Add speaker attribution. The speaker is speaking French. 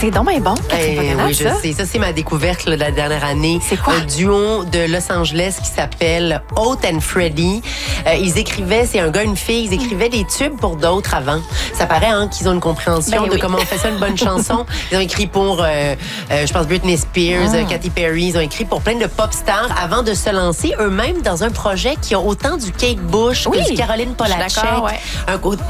Speaker 1: C'est donc bien bon.
Speaker 2: Oui, je sais. Ça, c'est ma découverte là, de la dernière année.
Speaker 1: C'est quoi?
Speaker 2: Un duo de Los Angeles qui s'appelle Oath and Freddy. Ils écrivaient, c'est un gars, une fille, ils écrivaient des tubes pour d'autres avant. Ça paraît qu'ils ont une compréhension de comment on fait ça, une bonne chanson. Ils ont écrit pour, je pense, Britney Spears, Katy Perry. Ils ont écrit pour plein de pop stars avant de se lancer eux-mêmes dans un projet qui a autant du Kate Bush que du Caroline Polachek.
Speaker 1: Ouais.
Speaker 2: Un côté